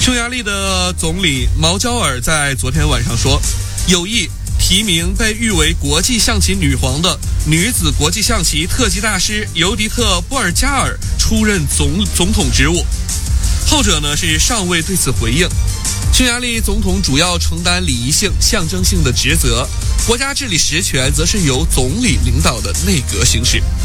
匈牙利的总理毛焦尔在昨天晚上说，有意提名被誉为国际象棋女皇的女子国际象棋特级大师尤迪特·波尔加尔出任总统职务。后者呢是尚未对此回应。匈牙利总统主要承担礼仪性、象征性的职责，国家治理实权则是由总理领导的内阁行使。